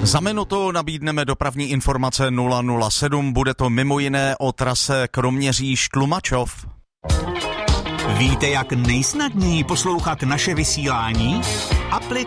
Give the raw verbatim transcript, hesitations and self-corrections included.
Za minutu nabídneme dopravní informace nula nula sedm, bude to mimo jiné o trase Kroměříž-Tlumačov. Víte, jak nejsnadněji poslouchat naše vysílání? Aplikace